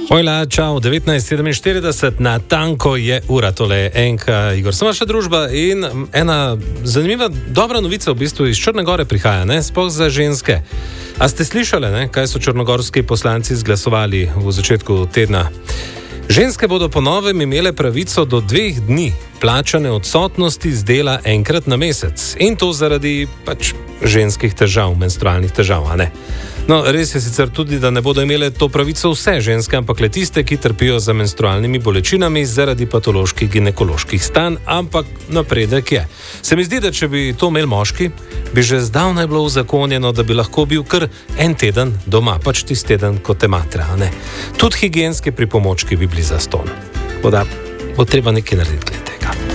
Ojla, čau, 19:47, na tanko je ura, tole enka, Igor. Sem vaša družba in ena zanimiva, dobra novica v bistvu iz Črne Gore prihaja, ne, sploh za ženske. A ste slišali, ne, kaj so črnogorski poslanci izglasovali v začetku tedna? Ženske bodo po novem imele pravico do 2 dni plačane odsotnosti z dela enkrat na mesec. In to zaradi ženskih težav, menstrualnih težav, a ne? No, res je sicer tudi, da ne bodo imele to pravico vse ženske, ampak le tiste, ki trpijo za menstrualnimi bolečinami zaradi patoloških ginekoloških stanj, ampak napredek je. Se mi zdi, da če bi to imeli moški, bi že zdavnaj bilo uzakonjeno, da bi lahko bil kar en teden doma, tisti teden, ko te matra, a ne? Tudi higienski pripomočki bi bili zastonj. Bo treba nekaj narediti glede tega.